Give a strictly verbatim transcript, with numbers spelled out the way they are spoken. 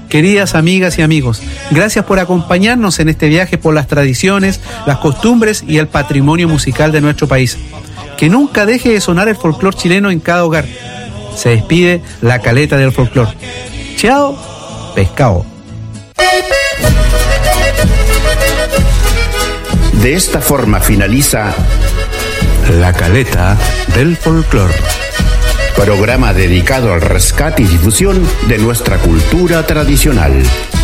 Queridas amigas y amigos, gracias por acompañarnos en este viaje por las tradiciones, las costumbres y el patrimonio musical de nuestro país. Que nunca deje de sonar el folclor chileno en cada hogar. Se despide la Caleta del Folclor. Chao, pescado. De esta forma finaliza La Caleta del Folclor, programa dedicado al rescate y difusión de nuestra cultura tradicional.